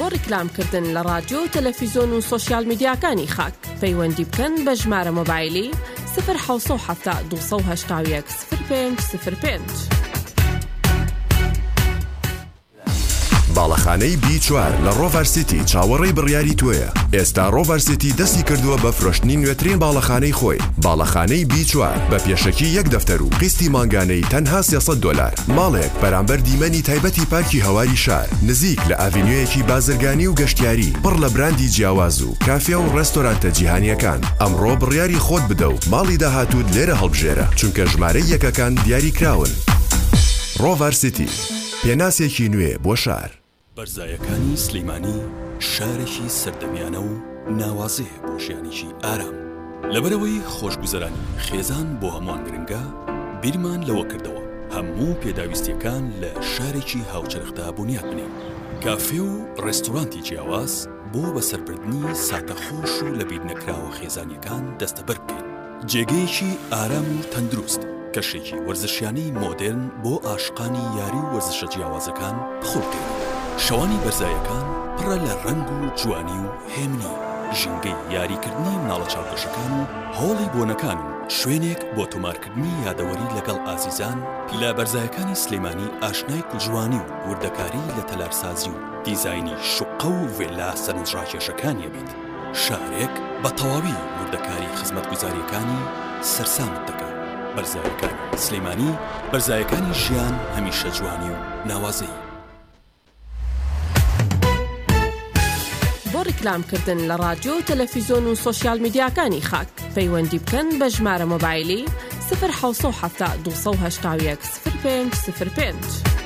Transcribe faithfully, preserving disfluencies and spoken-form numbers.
بۆ ڕیکلامکردن لە رادیۆ و تەلەڤیزۆن و سۆشیال میدیاکانی خاک پەیوەندی بکەن بە ژمارە مۆبایلی صفر حەوت هەفتا دوو سەد و هەشتا و یەک صفر پێنج صفر پێنج. باڵەخانەی بی چوار لە ڕۆڤەر سیتی چاوەڕێی بڕیاری توێە. ئێستا ڕۆڤەر سیتی دەستی کردووە بە فرۆشتنی نوێترین باڵەخانەی خۆی. باڵەخانەی بی چوار بە پێشەکی یەک دەفتەر و قستی مانگانەی تەنها سێسەد دۆلار. ماڵێک بەرامبەر دیمەنی تایبەتی پارکی هەواری شار نزیک لە ئاڤینیۆیەکی بازرگانی و گەشتیاری پڕ لە براندی جیاواز و کافێ و ڕێستۆرانتە جیهانیەکان. ئەمڕۆ بڕیاری خۆت بدە و ماڵی داهاتوت لێرە هەڵبژێرە چونکە ژمارەی یەکەکان دیاری کراون. ڕۆڤەر سیتی پێناسێکی نوێ بۆ شار. بەرزایەکانی سلەیمانی شارێکی سەردەمیانە و ناوازەیە بۆ ژیانێکی ئارام. لەبەرەوەی خۆشگوزەرانی خێزان بۆ هەمووان گرنگە بیرمان لەوە کردەوە هەموو پێداویستیەکان لە شارێکی هاوچەرخدا بنیاد بنێن. کافێ و ڕێستۆرانتی جیاواز بۆ بەسەربردنی ساتەخۆش و لە بیر نەکراوە خێزانیەکان دەستەبەر بکەین. جێگەیەکی ئارام و تەندروست کەشێکی وەرزشیانەی مۆدێرن بۆ عاشقانی یاری و وەرزشە جیاوازەکان بخۆڵکەین. شەوانی بەرزایەکان پڕە لە ڕەنگ و جوانی و هێمنی ژینگەی یاریکردنی مناڵە چاوکەشەکان و هۆڵی بۆنەکان و شوێنێک بۆ تۆمارکردنی یادەوەری لەگەڵ ئازیزان لە بەرزایەکانی سلەیمانی ئاشنای کوژوانی و وردەکاری لە تەلارسازی و دیزاینی شوقە و ڤێلا سەرنجڕاکێشەکانیە بیت. شارێک بە تەواوی وردەکاری خزمەتگوزاریەکانی سەرسامت دەکات. بەرزایەکانی سلەیمانی بەرزایەکانی ژیان هەمیشە جوانی و ناوازەیی. بۆ ڕیکلامکردن لە رادیۆ و تەلەڤیزۆن و سۆشیال میدیاکانی خاک پەیوەندی بکەن بە ژمارە مۆبایلی صفر حەوت هەفتا دوو سەد و هەشتا و یەک صفر پێنج صفر پێنج.